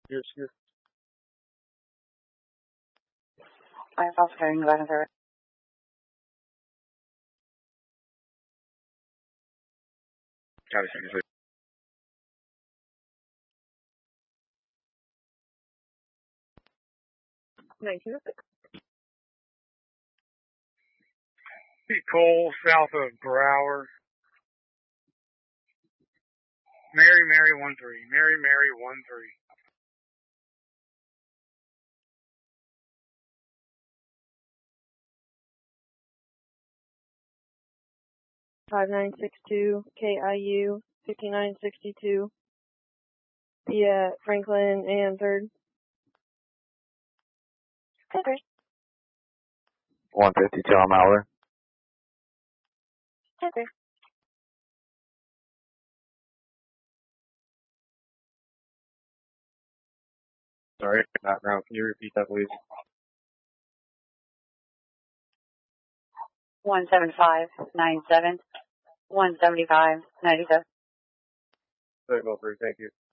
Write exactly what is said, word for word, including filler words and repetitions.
Yes, yes. I'm fostering eleven zero. Copy, second. nineteen oh six. Pete Cole, south of Brower. Mary, Mary, one three. Mary, Mary, one three. five nine six two K I U fifty-nine sixty-two. Yeah, Franklin and third. Okay. one fifty-two on Mallard. Okay. Sorry, background. Can you repeat that, please? one seven five nine seven. one seventy-five ninety-seven. Signal three, thank you.